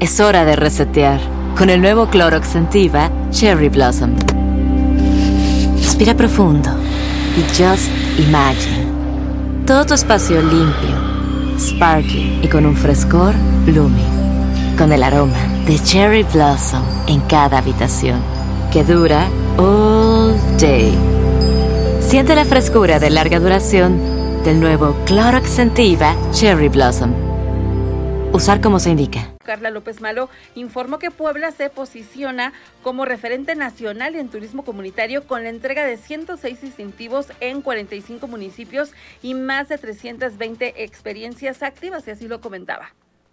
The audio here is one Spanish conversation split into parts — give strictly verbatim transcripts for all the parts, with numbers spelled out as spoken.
Es hora de resetear con el nuevo Clorox Scentiva Cherry Blossom. Respira profundo y just imagine. Todo tu espacio limpio, sparkling y con un frescor blooming. Con el aroma de Cherry Blossom en cada habitación, que dura all day. Siente la frescura de larga duración del nuevo Clorox Scentiva Cherry Blossom. Usar como se indica. Carla López Malo informó que Puebla se posiciona como referente nacional en turismo comunitario con la entrega de ciento seis distintivos en cuarenta y cinco municipios y más de trescientas veinte experiencias activas, y así lo comentaba.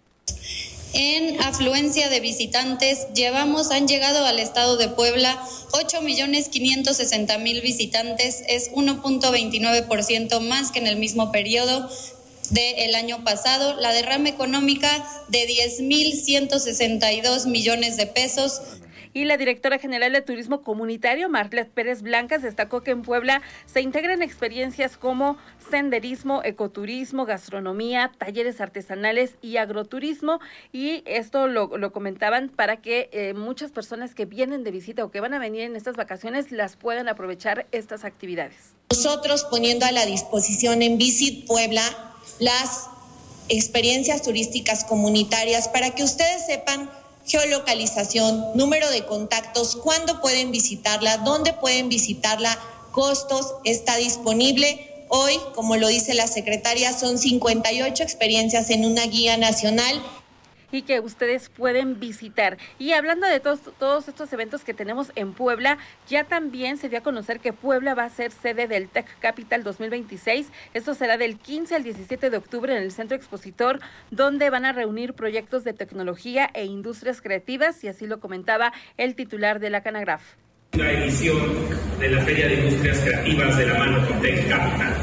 En afluencia de visitantes, llevamos, han llegado al estado de Puebla ocho millones quinientos sesenta mil visitantes, es uno punto veintinueve por ciento más que en el mismo periodo del año pasado. La derrama económica de diez mil ciento sesenta y dos millones de pesos. Y la directora general de Turismo Comunitario, Marlet Pérez Blancas, destacó que en Puebla se integran experiencias como senderismo, ecoturismo, gastronomía, talleres artesanales y agroturismo, y esto lo, lo comentaban para que eh, muchas personas que vienen de visita o que van a venir en estas vacaciones las puedan aprovechar estas actividades. Nosotros poniendo a la disposición en Visit Puebla las experiencias turísticas comunitarias para que ustedes sepan geolocalización, número de contactos, cuándo pueden visitarla, dónde pueden visitarla, costos, está disponible. Hoy, como lo dice la secretaria, son cincuenta y ocho experiencias en una guía nacional. Y que ustedes pueden visitar. Y hablando de todos, todos estos eventos que tenemos en Puebla, ya también se dio a conocer que Puebla va a ser sede del Tech Capital dos mil veintiséis. Esto será del quince al diecisiete de octubre en el Centro Expositor, donde van a reunir proyectos de tecnología e industrias creativas, y así lo comentaba el titular de la Canagraf. Una edición de la Feria de Industrias Creativas de la mano con Tech Capital.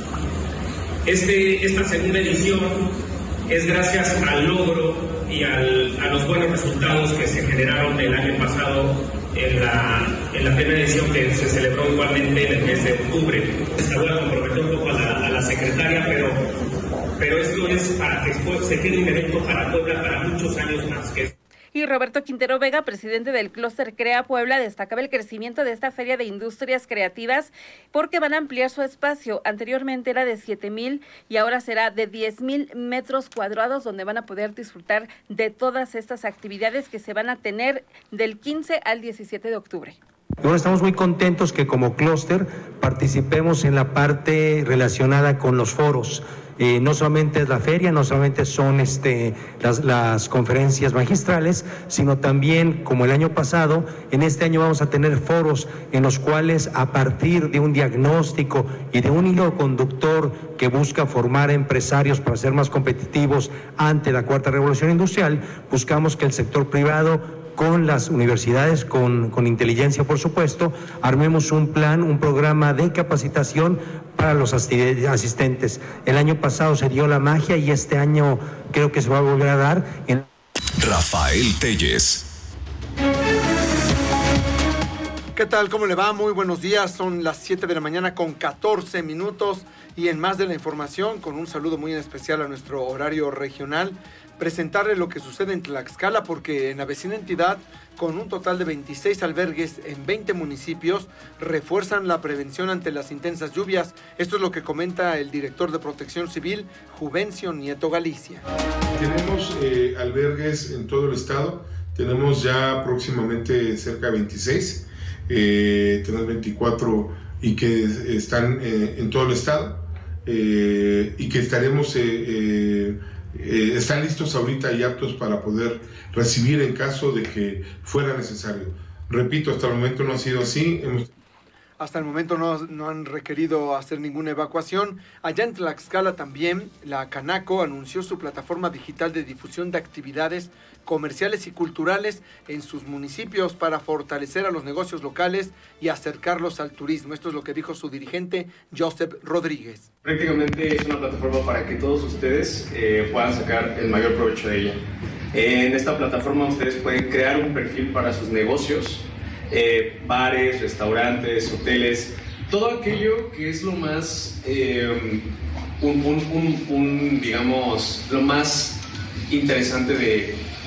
Este, esta segunda edición es gracias al logro y al, a los buenos resultados que se generaron el año pasado en la, en la primera edición que se celebró igualmente en el mes de octubre. Les voy a comprometer un poco a la, a la secretaria, pero, pero esto es para que después se quede un evento para Puebla para muchos años más. Que Y Roberto Quintero Vega, presidente del Clúster Crea Puebla, destacaba el crecimiento de esta feria de industrias creativas porque van a ampliar su espacio. Anteriormente era de siete mil y ahora será de diez mil metros cuadrados, donde van a poder disfrutar de todas estas actividades que se van a tener del quince al diecisiete de octubre. Bueno, estamos muy contentos que como clúster participemos en la parte relacionada con los foros. Eh, no solamente es la feria, no solamente son este, las, las conferencias magistrales, sino también, como el año pasado, en este año vamos a tener foros en los cuales, a partir de un diagnóstico y de un hilo conductor que busca formar empresarios para ser más competitivos ante la cuarta revolución industrial, buscamos que el sector privado, con las universidades, con, con inteligencia por supuesto, armemos un plan, un programa de capacitación para los asistentes. El año pasado se dio la magia y este año creo que se va a volver a dar. En... Rafael Telles. ¿Qué tal? ¿Cómo le va? Muy buenos días. Son las siete de la mañana con catorce minutos y en más de la información, con un saludo muy especial a nuestro horario regional, presentarle lo que sucede en Tlaxcala, porque en la vecina entidad, con un total de veintiséis albergues en veinte municipios, refuerzan la prevención ante las intensas lluvias. Esto es lo que comenta el director de Protección Civil, Juvencio Nieto Galicia. Tenemos eh, albergues en todo el estado, tenemos ya próximamente cerca de veintiséis, eh, tenemos veinticuatro y que están eh, en todo el estado, eh, y que estaremos... Eh, eh, Eh, están listos ahorita y aptos para poder recibir en caso de que fuera necesario. Repito, hasta el momento no ha sido así. Hemos... Hasta el momento no, no han requerido hacer ninguna evacuación. Allá en Tlaxcala también, la Canaco anunció su plataforma digital de difusión de actividades comerciales y culturales en sus municipios para fortalecer a los negocios locales y acercarlos al turismo. Esto es lo que dijo su dirigente, Joseph Rodríguez. Prácticamente es una plataforma para que todos ustedes eh, puedan sacar el mayor provecho de ella. En esta plataforma ustedes pueden crear un perfil para sus negocios, eh, bares, restaurantes, hoteles, todo aquello que es lo más, eh, un, un, un, un, digamos, lo más interesante de